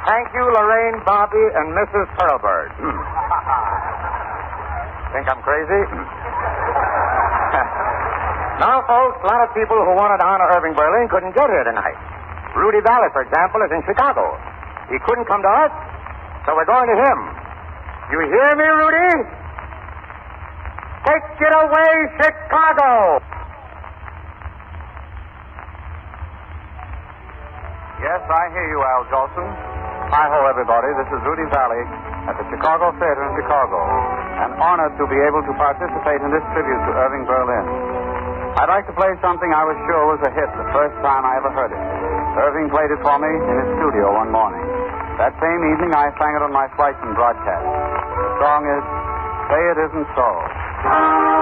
Thank you, Lorraine, Bobby, and Mrs. Hurlbird. Think I'm crazy? Now, folks, a lot of people who wanted to honor Irving Berlin couldn't get here tonight. Rudy Valley, for example, is in Chicago. He couldn't come to us, so we're going to him. You hear me, Rudy? Take it away, Chicago! Yes, I hear you, Al Jolson. Hi-ho, everybody. This is Rudy Valley at the Chicago Theater in Chicago. And honored to be able to participate in this tribute to Irving Berlin. I'd like to play something I was sure was a hit the first time I ever heard it. Irving played it for me in his studio one morning. That same evening, I sang it on my flights and broadcasts. The song is Say It Isn't So.